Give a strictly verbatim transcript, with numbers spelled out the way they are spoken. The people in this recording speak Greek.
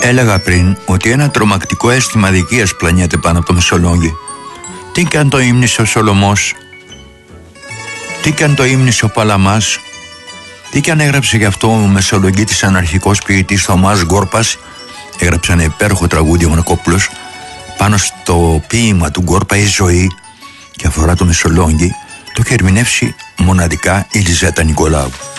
Έλεγα πριν ότι ένα τρομακτικό αίσθημα αδικίας πλανιέται πάνω από το Μεσολόγγι. Τι κι αν το ύμνησε ο Σολωμός, τι κι αν το ύμνησε ο Παλαμάς, τι κι αν έγραψε γι' αυτό ο Μεσολογγίτης αναρχικός ποιητής Θωμάς Γκόρπας, έγραψε ένα υπέροχο τραγούδι ο Μονακόπουλος πάνω στο ποίημα του Γκόρπα «Η ζωή» και αφορά το Μεσολόγγι, το έχει ερμηνεύσει μοναδικά η Λιζέτα Νικολάου.